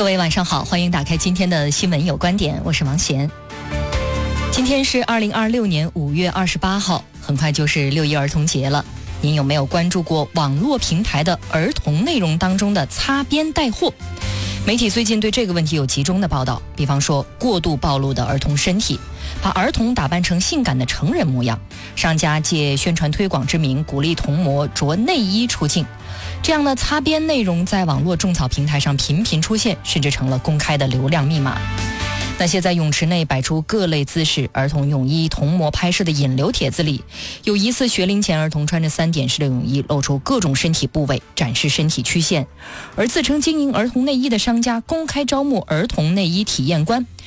各位晚上好，欢迎打开今天的新闻有观点，我是王贤。今天是2026年5月28号，很快就是6一儿童节了。您有没有关注过网络平台的儿童内容当中的擦边带货？媒体最近对这个问题有集中的报道，比方说过度暴露的儿童身体，把儿童打扮成性感的成人模样，商家借宣传推广之名鼓励童模着内衣出镜，这样的擦边内容在网络种草平台上频频出现，甚至成了公开的流量密码。那些在泳池内摆出各类姿势、儿童泳衣童模拍摄的引流帖子里，有疑似学龄前儿童穿着3点式的泳衣，露出各种身体部位，展示身体曲线，而自称经营儿童内衣的商家公开招募儿童内衣体验官，